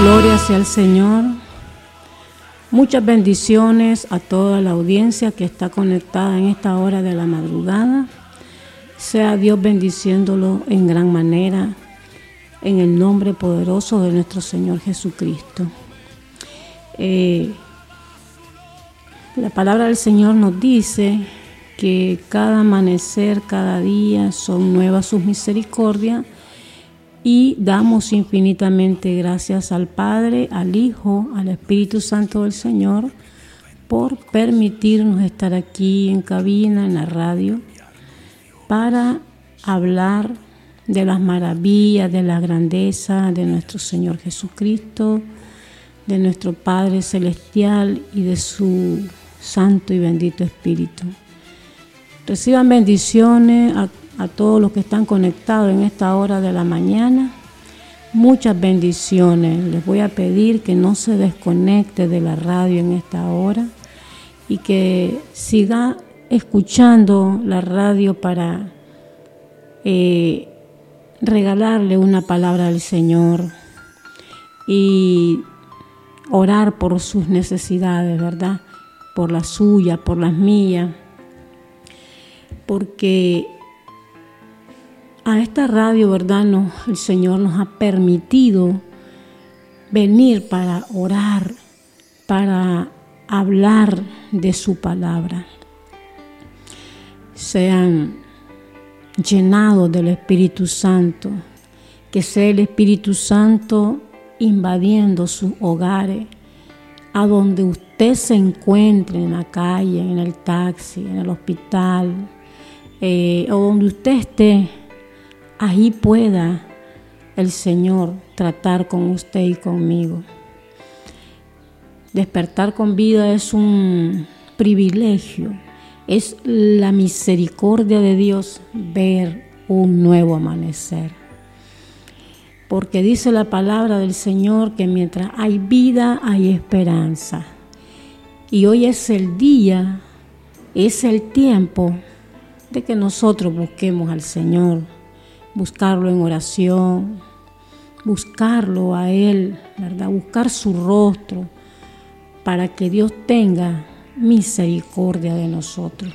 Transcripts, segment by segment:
Gloria sea al Señor. Muchas bendiciones a toda la audiencia que está conectada en esta hora de la madrugada. Sea Dios bendiciéndolo en gran manera, en el nombre poderoso de nuestro Señor Jesucristo. La palabra del Señor nos dice que cada amanecer, cada día son nuevas sus misericordias, y damos infinitamente gracias al Padre, al Hijo, al Espíritu Santo del Señor por permitirnos estar aquí en cabina, en la radio, para hablar de las maravillas, de la grandeza de nuestro Señor Jesucristo, de nuestro Padre Celestial y de su Santo y bendito Espíritu. Reciban bendiciones a todos los que están conectados en esta hora de la mañana. Muchas bendiciones. Les voy a pedir que no se desconecte de la radio en esta hora y que siga escuchando la radio para regalarle una palabra al Señor y orar por sus necesidades, ¿verdad? Por las suyas, por las mías, porque a esta radio, ¿verdad? El Señor nos ha permitido venir para orar, para hablar de su palabra. Sean llenados del Espíritu Santo, que sea el Espíritu Santo invadiendo sus hogares, a donde usted se encuentre, en la calle, en el taxi, en el hospital, o donde usted esté. Ahí pueda el Señor tratar con usted y conmigo. Despertar con vida es un privilegio, es la misericordia de Dios ver un nuevo amanecer. Porque dice la palabra del Señor que mientras hay vida hay esperanza. Y hoy es el día, es el tiempo de que nosotros busquemos al Señor. Buscarlo en oración, buscarlo a Él, ¿verdad? Buscar su rostro para que Dios tenga misericordia de nosotros.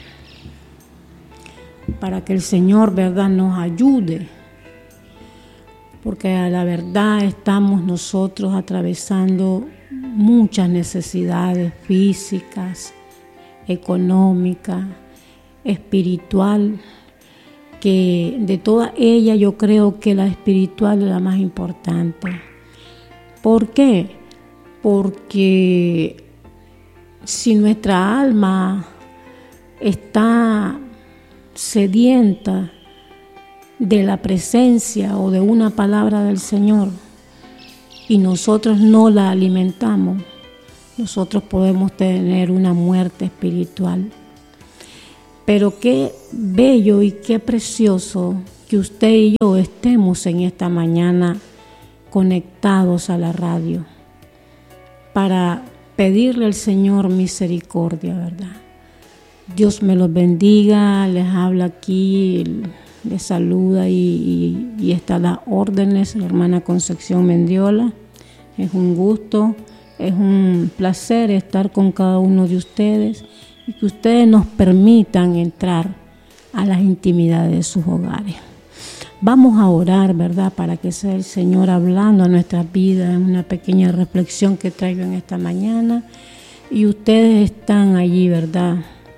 Para que el Señor, ¿verdad?, nos ayude. Porque a la verdad estamos nosotros atravesando muchas necesidades físicas, económicas, espiritual, que de todas ellas yo creo que la espiritual es la más importante. ¿Por qué? Porque si nuestra alma está sedienta de la presencia o de una palabra del Señor y nosotros no la alimentamos, nosotros podemos tener una muerte espiritual. Pero qué bello y qué precioso que usted y yo estemos en esta mañana conectados a la radio para pedirle al Señor misericordia, ¿verdad? Dios me los bendiga, les habla aquí, les saluda y está las órdenes, la hermana Concepción Mendiola. Es un gusto, es un placer estar con cada uno de ustedes y que ustedes nos permitan entrar a las intimidades de sus hogares. Vamos a orar, ¿verdad?, para que sea el Señor hablando a nuestras vidas en una pequeña reflexión que traigo en esta mañana. Y ustedes están allí, ¿verdad?,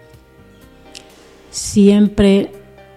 siempre,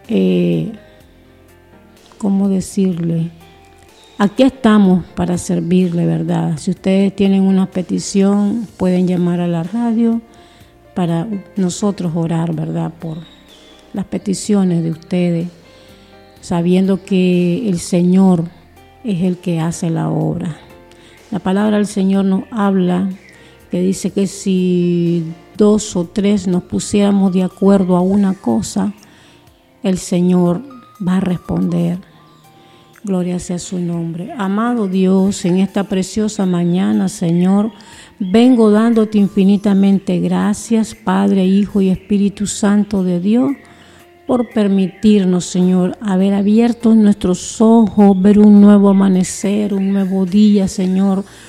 ¿cómo decirle? Aquí estamos para servirle, ¿verdad? Si ustedes tienen una petición, pueden llamar a la radio para nosotros orar, ¿verdad?, por las peticiones de ustedes, sabiendo que el Señor es el que hace la obra. La palabra del Señor nos habla, que dice que si 2 o 3 nos pusiéramos de acuerdo a una cosa, el Señor va a responder. Gloria sea su nombre. Amado Dios, en esta preciosa mañana, Señor, vengo dándote infinitamente gracias, Padre, Hijo y Espíritu Santo de Dios, por permitirnos, Señor, haber abierto nuestros ojos, ver un nuevo amanecer, un nuevo día, Señor,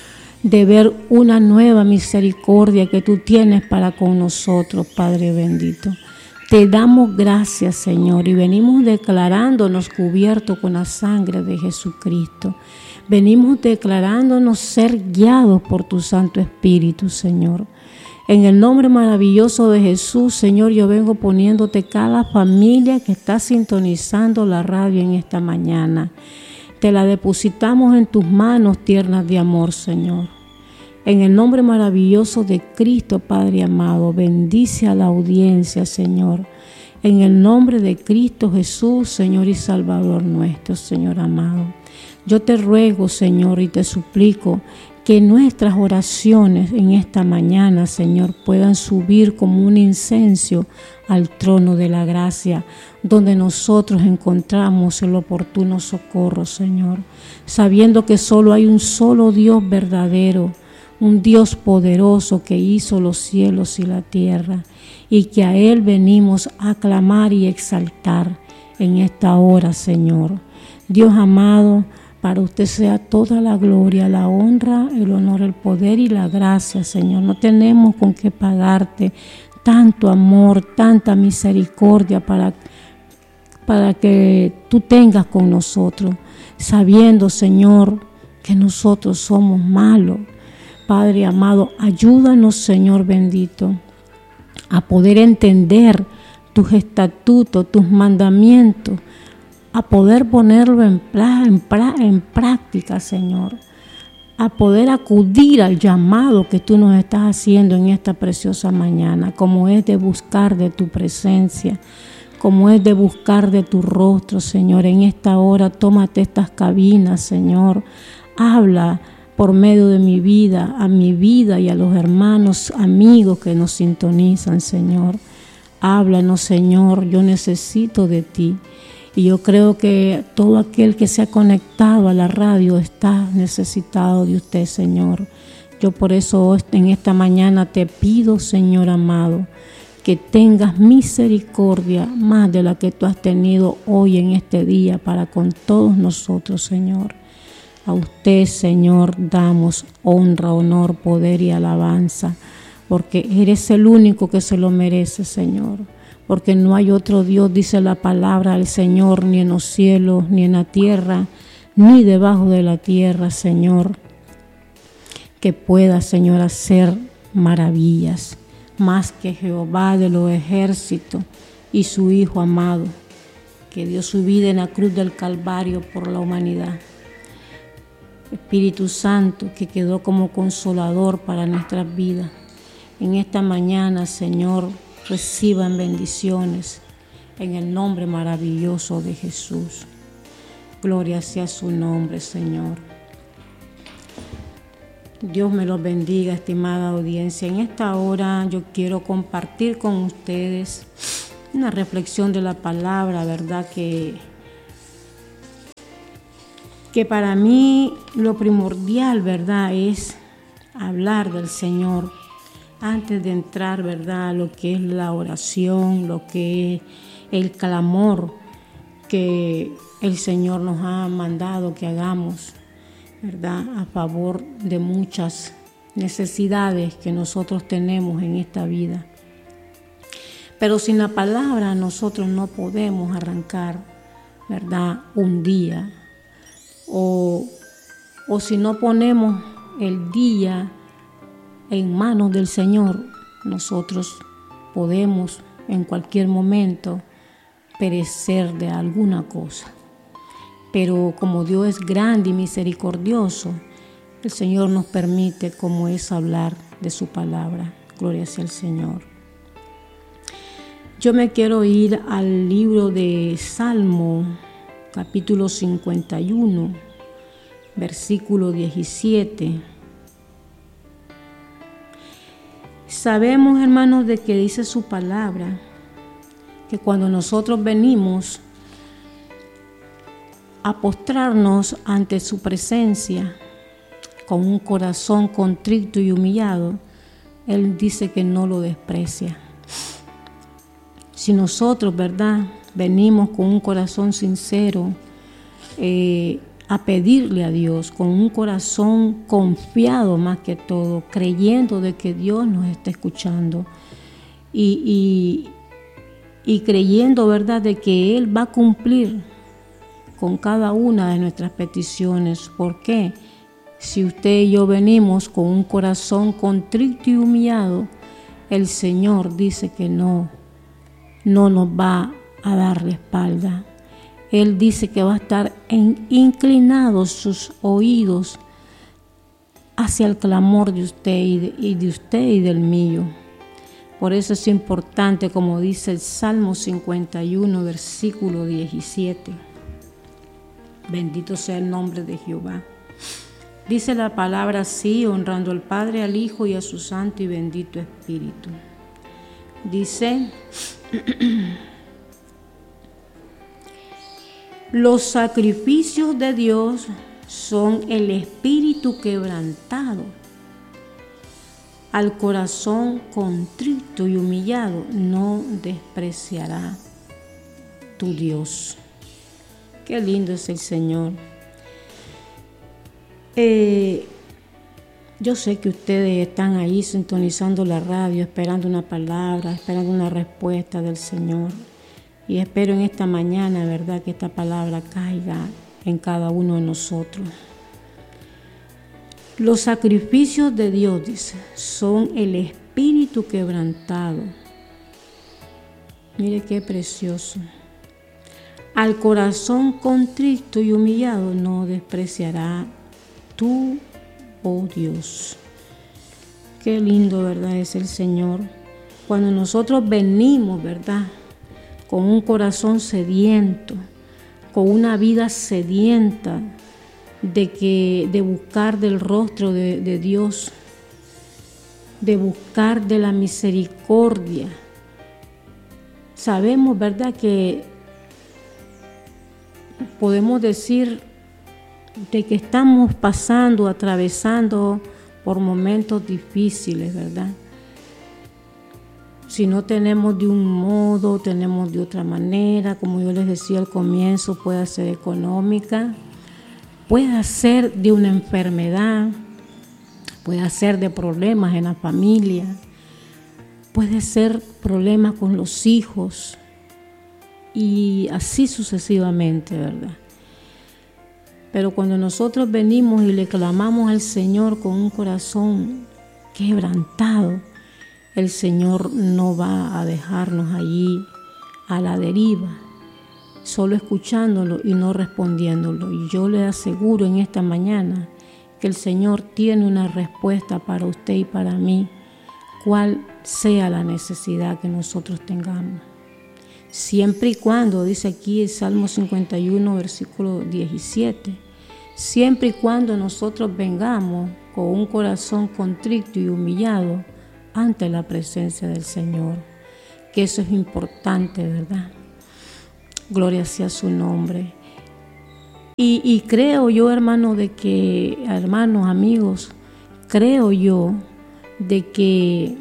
de ver una nueva misericordia que tú tienes para con nosotros, Padre bendito. Te damos gracias, Señor, y venimos declarándonos cubiertos con la sangre de Jesucristo. Venimos declarándonos ser guiados por tu Santo Espíritu, Señor. En el nombre maravilloso de Jesús, Señor, yo vengo poniéndote cada familia que está sintonizando la radio en esta mañana. Te la depositamos en tus manos tiernas de amor, Señor. En el nombre maravilloso de Cristo, Padre amado, bendice a la audiencia, Señor. En el nombre de Cristo Jesús, Señor y Salvador nuestro, Señor amado. Yo te ruego, Señor, y te suplico que nuestras oraciones en esta mañana, Señor, puedan subir como un incenso al trono de la gracia, donde nosotros encontramos el oportuno socorro, Señor, sabiendo que solo hay un solo Dios verdadero, un Dios poderoso que hizo los cielos y la tierra, y que a Él venimos a clamar y exaltar en esta hora, Señor. Dios amado, para usted sea toda la gloria, la honra, el honor, el poder y la gracia, Señor. No tenemos con qué pagarte tanto amor, tanta misericordia para que tú tengas con nosotros, sabiendo, Señor, que nosotros somos malos. Padre amado, ayúdanos, Señor bendito, a poder entender tus estatutos, tus mandamientos, a poder ponerlo en práctica, Señor, a poder acudir al llamado que tú nos estás haciendo en esta preciosa mañana, como es de buscar de tu presencia, como es de buscar de tu rostro, Señor. En esta hora, tómate estas cabinas, Señor, habla por medio de mi vida, a mi vida y a los hermanos, amigos que nos sintonizan, Señor. Háblanos, Señor, yo necesito de ti. Y yo creo que todo aquel que se ha conectado a la radio está necesitado de usted, Señor. Yo por eso en esta mañana te pido, Señor amado, que tengas misericordia más de la que tú has tenido hoy en este día para con todos nosotros, Señor. A usted, Señor, damos honra, honor, poder y alabanza, porque eres el único que se lo merece, Señor. Porque no hay otro Dios, dice la palabra del Señor, ni en los cielos, ni en la tierra, ni debajo de la tierra, Señor, que pueda, Señor, hacer maravillas, más que Jehová de los ejércitos y su Hijo amado, que dio su vida en la cruz del Calvario por la humanidad. Espíritu Santo, que quedó como consolador para nuestras vidas. En esta mañana, Señor, reciban bendiciones en el nombre maravilloso de Jesús. Gloria sea su nombre, Señor. Dios me los bendiga, estimada audiencia. En esta hora yo quiero compartir con ustedes una reflexión de la palabra, ¿verdad? Que para mí lo primordial, ¿verdad?, es hablar del Señor. Antes de entrar, ¿verdad?, lo que es la oración, lo que es el clamor que el Señor nos ha mandado que hagamos, ¿verdad?, a favor de muchas necesidades que nosotros tenemos en esta vida. Pero sin la palabra nosotros no podemos arrancar, ¿verdad?, un día. O si no ponemos el día en manos del Señor, nosotros podemos en cualquier momento perecer de alguna cosa. Pero como Dios es grande y misericordioso, el Señor nos permite, como es, hablar de su palabra. Gloria sea al Señor. Yo me quiero ir al libro de Salmo, capítulo 51, versículo 17. Sabemos, hermanos, de que dice su palabra, que cuando nosotros venimos a postrarnos ante su presencia con un corazón contrito y humillado, Él dice que no lo desprecia. Si nosotros, ¿verdad?, venimos con un corazón sincero a pedirle a Dios con un corazón confiado más que todo, creyendo de que Dios nos está escuchando y creyendo, ¿verdad?, de que Él va a cumplir con cada una de nuestras peticiones. ¿Por qué? Si usted y yo venimos con un corazón contrito y humillado, el Señor dice que no nos va a dar la espalda. Él dice que va a estar inclinados sus oídos hacia el clamor de usted y del mío. Por eso es importante, como dice el Salmo 51, versículo 17. Bendito sea el nombre de Jehová. Dice la palabra así, honrando al Padre, al Hijo y a su Santo y bendito Espíritu. Dice: los sacrificios de Dios son el espíritu quebrantado. Al corazón contrito y humillado no despreciará tu Dios. Qué lindo es el Señor. Yo sé que ustedes están ahí sintonizando la radio, esperando una palabra, esperando una respuesta del Señor. Y espero en esta mañana, ¿verdad?, que esta palabra caiga en cada uno de nosotros. Los sacrificios de Dios, dice, son el espíritu quebrantado. Mire qué precioso. Al corazón contrito y humillado no despreciará tú, oh Dios. Qué lindo, ¿verdad?, es el Señor. Cuando nosotros venimos, ¿verdad?, con un corazón sediento, con una vida sedienta de buscar del rostro de Dios, de buscar de la misericordia. Sabemos, ¿verdad?, que podemos decir de que estamos atravesando por momentos difíciles, ¿verdad? Si no tenemos de un modo, tenemos de otra manera, como yo les decía al comienzo, puede ser económica, puede ser de una enfermedad, puede ser de problemas en la familia, puede ser problemas con los hijos y así sucesivamente, ¿verdad? Pero cuando nosotros venimos y le clamamos al Señor con un corazón quebrantado, el Señor no va a dejarnos allí a la deriva, solo escuchándolo y no respondiéndolo. Y yo le aseguro en esta mañana que el Señor tiene una respuesta para usted y para mí, cual sea la necesidad que nosotros tengamos. Siempre y cuando, dice aquí el Salmo 51, versículo 17, siempre y cuando nosotros vengamos con un corazón contrito y humillado ante la presencia del Señor, que eso es importante, ¿verdad? Gloria sea su nombre. Y creo yo, hermanos, amigos, creo yo de que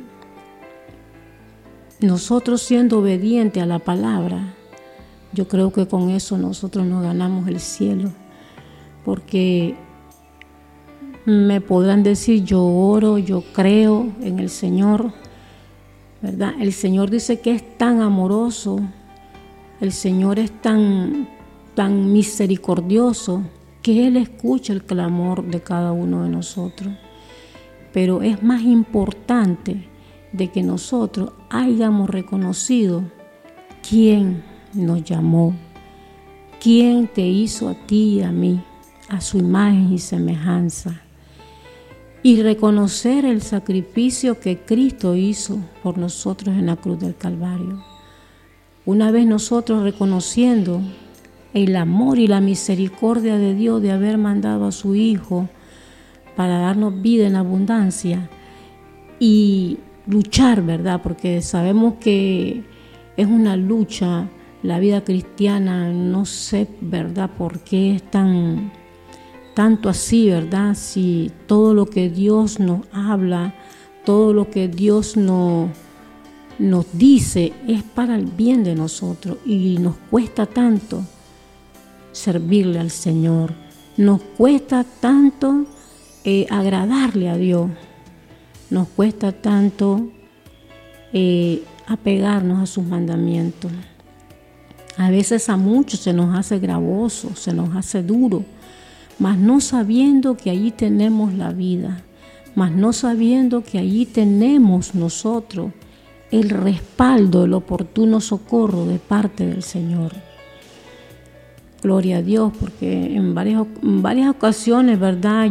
nosotros siendo obedientes a la palabra, yo creo que con eso nosotros nos ganamos el cielo, porque me podrán decir, yo oro, yo creo en el Señor, ¿verdad? El Señor dice que es tan amoroso, el Señor es tan misericordioso, que Él escucha el clamor de cada uno de nosotros. Pero es más importante de que nosotros hayamos reconocido quién nos llamó, quién te hizo a ti y a mí, a su imagen y semejanza. Y reconocer el sacrificio que Cristo hizo por nosotros en la cruz del Calvario. Una vez nosotros reconociendo el amor y la misericordia de Dios de haber mandado a su Hijo para darnos vida en abundancia y luchar, ¿verdad? Porque sabemos que es una lucha la vida cristiana, no sé, ¿verdad?, por qué es tanto así, ¿verdad? Si todo lo que Dios nos habla, todo lo que Dios nos dice es para el bien de nosotros y nos cuesta tanto servirle al Señor. nos cuesta tanto agradarle a Dios, nos cuesta tanto apegarnos a sus mandamientos. A veces a muchos se nos hace gravoso, se nos hace duro, mas no sabiendo que allí tenemos la vida, mas no sabiendo que allí tenemos nosotros el respaldo, el oportuno socorro de parte del Señor. Gloria a Dios, porque en varias ocasiones, ¿verdad?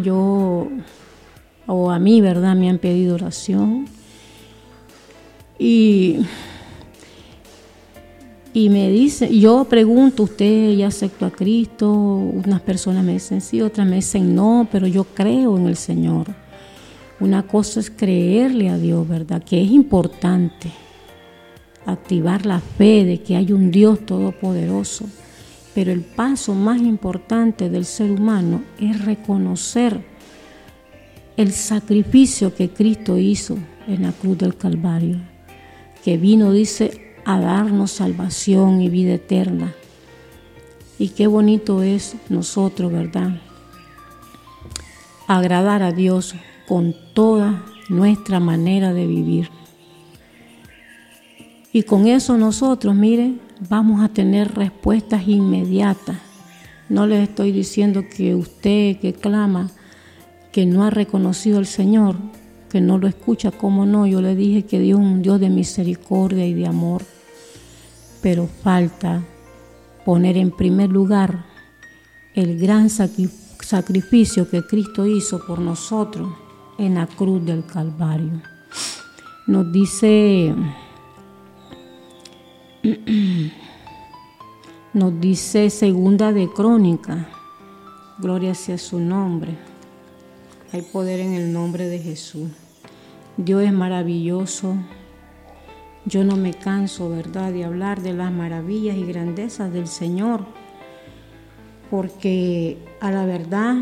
A mí, ¿verdad? Me han pedido oración y me dicen, yo pregunto, ¿usted ya aceptó a Cristo? Unas personas me dicen sí, otras me dicen no, pero yo creo en el Señor. Una cosa es creerle a Dios, ¿verdad? Que es importante activar la fe de que hay un Dios todopoderoso. Pero el paso más importante del ser humano es reconocer el sacrificio que Cristo hizo en la cruz del Calvario, que vino, dice, a darnos salvación y vida eterna. Y qué bonito es nosotros, ¿verdad? Agradar a Dios con toda nuestra manera de vivir. Y con eso nosotros, miren, vamos a tener respuestas inmediatas. No les estoy diciendo que usted que clama, que no ha reconocido al Señor, que no lo escucha, cómo no. Yo le dije que Dios es un Dios de misericordia y de amor. Pero falta poner en primer lugar el gran sacrificio que Cristo hizo por nosotros en la cruz del Calvario. Nos dice Segunda de Crónicas, gloria sea su nombre. Hay poder en el nombre de Jesús. Dios es maravilloso. Yo no me canso, ¿verdad?, de hablar de las maravillas y grandezas del Señor, porque a la verdad,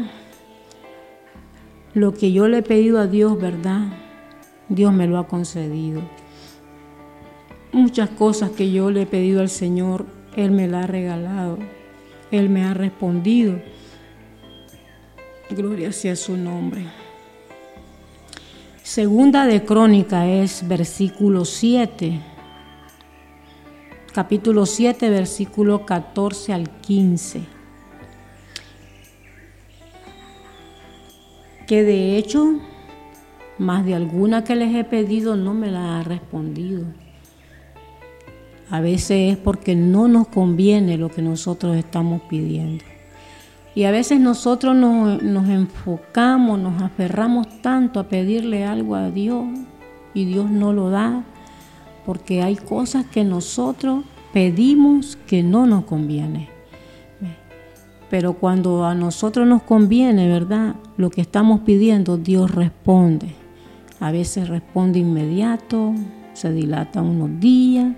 lo que yo le he pedido a Dios, ¿verdad?, Dios me lo ha concedido. Muchas cosas que yo le he pedido al Señor, Él me las ha regalado, Él me ha respondido. Gloria sea su nombre. Segunda de Crónicas es versículo 7, capítulo 7, versículo 14 al 15. Que de hecho, más de alguna que les he pedido no me la ha respondido. A veces es porque no nos conviene lo que nosotros estamos pidiendo. Y a veces nosotros nos enfocamos, nos aferramos tanto a pedirle algo a Dios y Dios no lo da, porque hay cosas que nosotros pedimos que no nos conviene. Pero cuando a nosotros nos conviene, ¿verdad?, lo que estamos pidiendo, Dios responde. A veces responde inmediato, se dilata unos días.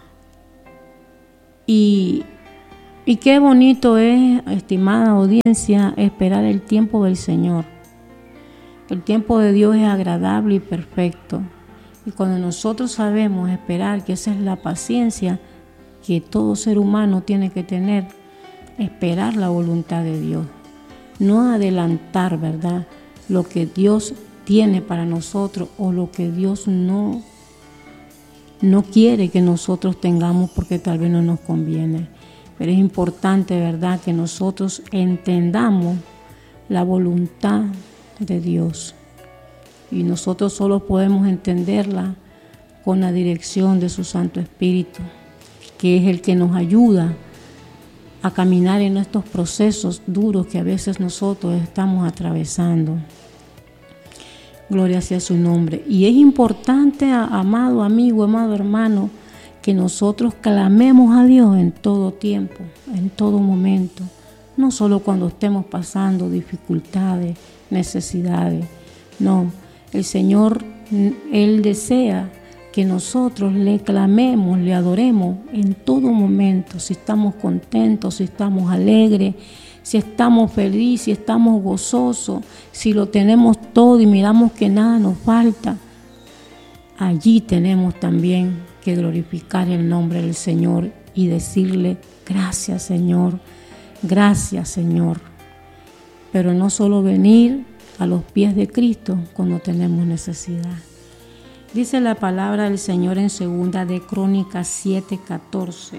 Y qué bonito es, estimada audiencia, esperar el tiempo del Señor. El tiempo de Dios es agradable y perfecto. Y cuando nosotros sabemos esperar, que esa es la paciencia que todo ser humano tiene que tener, esperar la voluntad de Dios. No adelantar, ¿verdad?, lo que Dios tiene para nosotros o lo que Dios no quiere que nosotros tengamos porque tal vez no nos conviene. Pero es importante, ¿verdad?, que nosotros entendamos la voluntad de Dios. Y nosotros solo podemos entenderla con la dirección de su Santo Espíritu, que es el que nos ayuda a caminar en estos procesos duros que a veces nosotros estamos atravesando. Gloria sea su nombre. Y es importante, amado amigo, amado hermano, que nosotros clamemos a Dios en todo tiempo, en todo momento, no solo cuando estemos pasando dificultades, necesidades. No, el Señor, Él desea que nosotros le clamemos, le adoremos en todo momento, si estamos contentos, si estamos alegres, si estamos felices, si estamos gozosos, si lo tenemos todo y miramos que nada nos falta. Allí tenemos también que glorificar el nombre del Señor y decirle: gracias, Señor, gracias, Señor. pero no solo venir a los pies de Cristo cuando tenemos necesidad. Dice la palabra del Señor en 2 de Crónicas 7:14.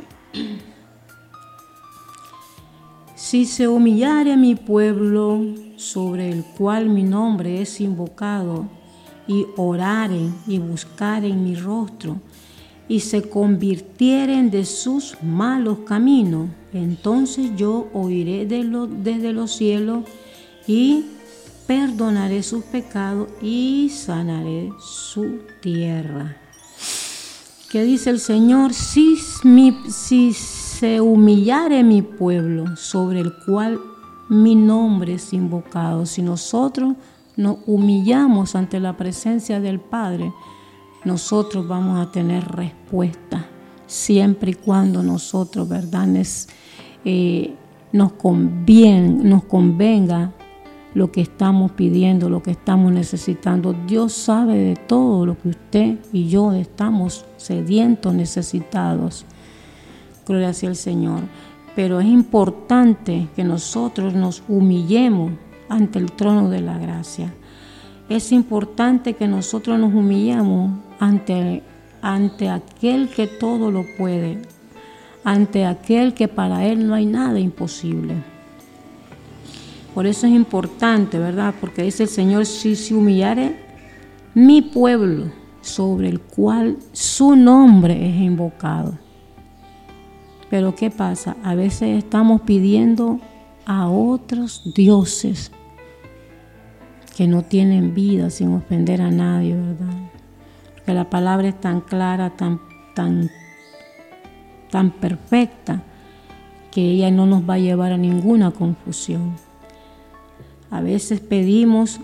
Si se humillare mi pueblo, sobre el cual mi nombre es invocado, y oraren y buscaren mi rostro, y se convirtieren de sus malos caminos, entonces yo oiré desde los cielos y perdonaré sus pecados y sanaré su tierra. ¿Qué dice el Señor? Si se humillare mi pueblo, sobre el cual mi nombre es invocado, si nosotros nos humillamos ante la presencia del Padre, nosotros vamos a tener respuesta, siempre y cuando nosotros, ¿verdad?, nos convenga lo que estamos pidiendo, lo que estamos necesitando. Dios sabe de todo lo que usted y yo estamos sedientos, necesitados. Gloria sea al Señor. Pero es importante que nosotros nos humillemos ante el trono de la gracia. Es importante que nosotros nos humillemos ante aquel que todo lo puede, ante aquel que para él no hay nada imposible. Por eso es importante, ¿verdad? Porque dice el Señor, si se humillare mi pueblo, sobre el cual su nombre es invocado. Pero ¿qué pasa? A veces estamos pidiendo a otros dioses que no tienen vida, sin ofender a nadie, ¿verdad? Porque la palabra es tan clara, tan perfecta, que ella no nos va a llevar a ninguna confusión. A veces pedimos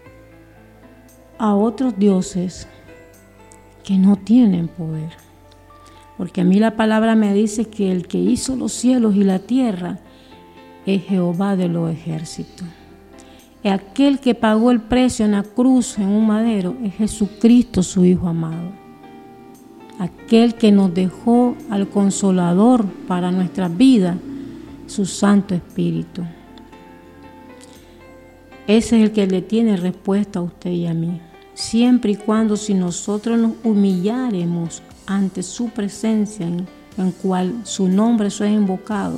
a otros dioses que no tienen poder. Porque a mí la palabra me dice que el que hizo los cielos y la tierra es Jehová de los ejércitos. Aquel que pagó el precio en la cruz, en un madero, es Jesucristo, su Hijo amado. Aquel que nos dejó al Consolador para nuestras vidas, su Santo Espíritu. Ese es el que le tiene respuesta a usted y a mí. Siempre y cuando, si nosotros nos humillaremos ante su presencia, en cual su nombre sea invocado.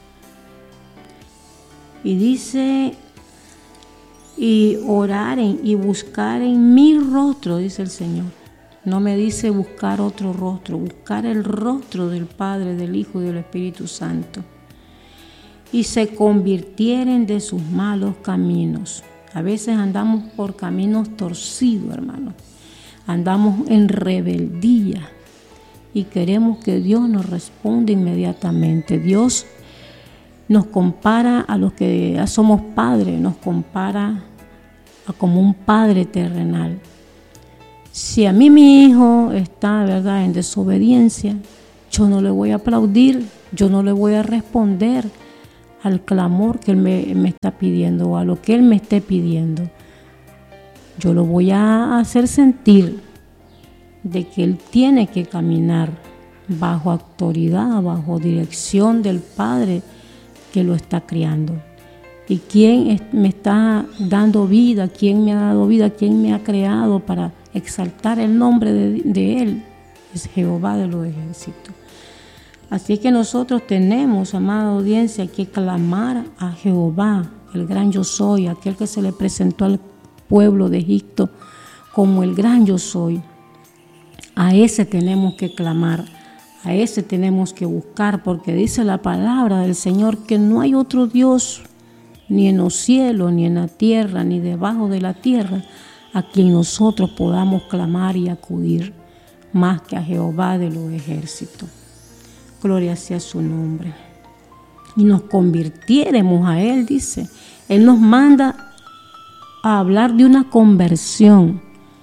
Y dice, y oraren y buscaren mi rostro, dice el Señor. No me dice buscar otro rostro, buscar el rostro del Padre, del Hijo y del Espíritu Santo. Y se convirtieren de sus malos caminos. A veces andamos por caminos torcidos, hermano. Andamos en rebeldía y queremos que Dios nos responda inmediatamente. Dios nos compara a los que ya somos padres, nos compara a como un padre terrenal. Si a mí mi hijo está, ¿verdad?, en desobediencia, yo no le voy a aplaudir, yo no le voy a responder al clamor que él me está pidiendo o a lo que él me esté pidiendo. Yo lo voy a hacer sentir de que él tiene que caminar bajo autoridad, bajo dirección del Padre que lo está criando. ¿Y quién me está dando vida? ¿Quién me ha dado vida? ¿Quién me ha creado para exaltar el nombre de Él? Es Jehová de los ejércitos. Así que nosotros tenemos, amada audiencia, que clamar a Jehová, el gran yo soy, aquel que se le presentó al pueblo de Egipto como el gran yo soy. A ese tenemos que clamar, a ese tenemos que buscar, porque dice la palabra del Señor que no hay otro Dios, ni en los cielos, ni en la tierra, ni debajo de la tierra, a quien nosotros podamos clamar y acudir, más que a Jehová de los ejércitos. Gloria sea su nombre. Y nos convirtiéremos a Él, dice. Él nos manda a hablar de una conversión.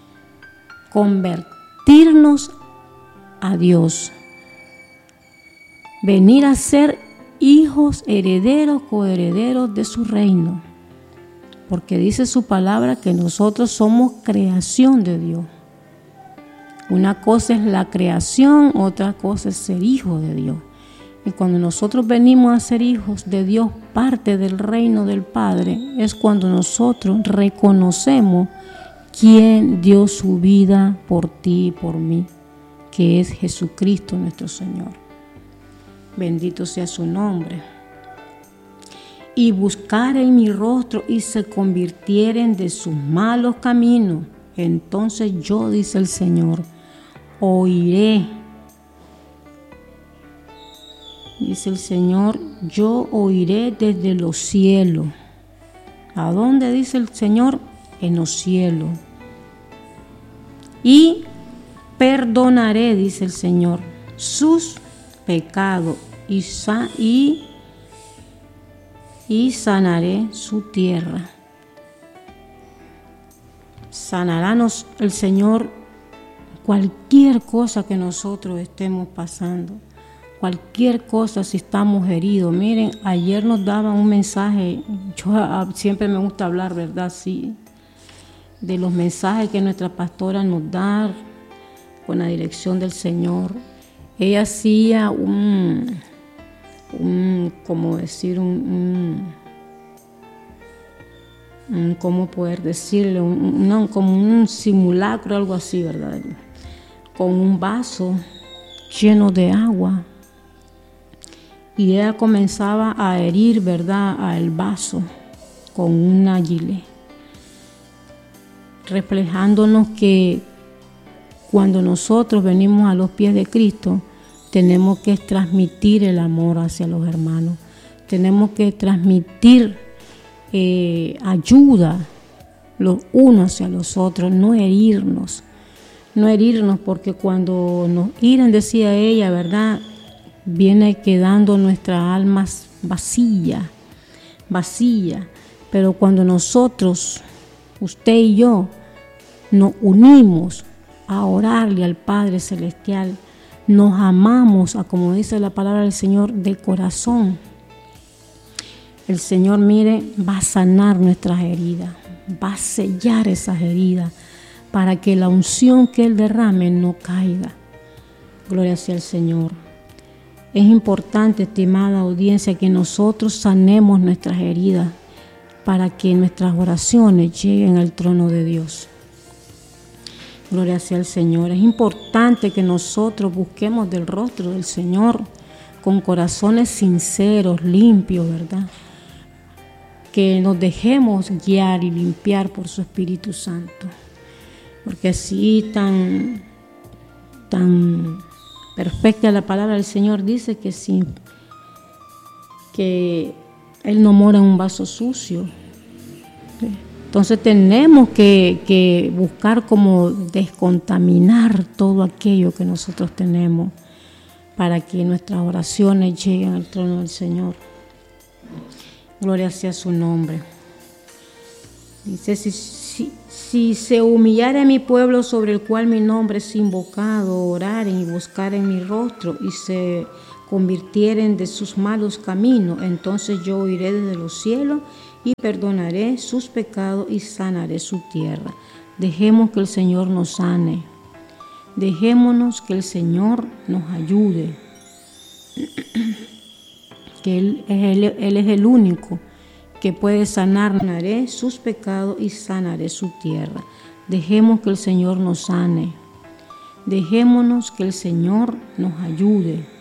Convertirnos a Dios. Venir a ser hijos, herederos, coherederos de su reino. Porque dice su palabra que nosotros somos creación de Dios. Una cosa es la creación, otra cosa es ser hijo de Dios. Y cuando nosotros venimos a ser hijos de Dios, parte del reino del Padre, es cuando nosotros reconocemos quién dio su vida por ti y por mí, que es Jesucristo nuestro Señor. Bendito sea su nombre. Y buscaren mi rostro y se convirtieren de sus malos caminos. Entonces yo, dice el Señor, oiré. Dice el Señor, yo oiré desde los cielos. ¿A dónde dice el Señor? En los cielos. Y perdonaré, dice el Señor, sus pecados y sanaré su tierra. Sanará el Señor cualquier cosa que nosotros estemos pasando. Cualquier cosa, si estamos heridos. Miren, ayer nos daban un mensaje. Yo siempre me gusta hablar, ¿verdad? Sí, de los mensajes que nuestra pastora nos da con la dirección del Señor. Ella hacía ¿cómo poder decirle? Como un simulacro, algo así, ¿verdad? Con un vaso lleno de agua. Y ella comenzaba a herir, ¿verdad?, al vaso con una gilet, reflejándonos que cuando nosotros venimos a los pies de Cristo, tenemos que transmitir el amor hacia los hermanos. Tenemos que transmitir ayuda los unos hacia los otros, no herirnos, porque cuando nos hieren, decía ella, ¿verdad?, viene quedando nuestra alma vacía, pero cuando nosotros, usted y yo, nos unimos a orarle al Padre Celestial, nos amamos, como dice la palabra del Señor, de corazón, el Señor, mire, va a sanar nuestras heridas, va a sellar esas heridas para que la unción que Él derrame no caiga. Gloria sea al Señor. Es importante, estimada audiencia, que nosotros sanemos nuestras heridas para que nuestras oraciones lleguen al trono de Dios. Gloria sea al Señor. Es importante que nosotros busquemos del rostro del Señor con corazones sinceros, limpios, ¿verdad? Que nos dejemos guiar y limpiar por su Espíritu Santo. Porque así tan perfecta la palabra del Señor dice que Él no mora en un vaso sucio. Entonces tenemos que buscar como descontaminar todo aquello que nosotros tenemos para que nuestras oraciones lleguen al trono del Señor. Gloria sea su nombre. Dice, si se humillare mi pueblo sobre el cual mi nombre es invocado, oraren y buscaren mi rostro y se convirtieren de sus malos caminos, entonces yo oiré desde los cielos y perdonaré sus pecados y sanaré su tierra. Dejemos que el Señor nos sane. Dejémonos que el Señor nos ayude. Que Él es el único que puede sanar. Sanaré sus pecados y sanaré su tierra. Dejemos que el Señor nos sane. Dejémonos que el Señor nos ayude.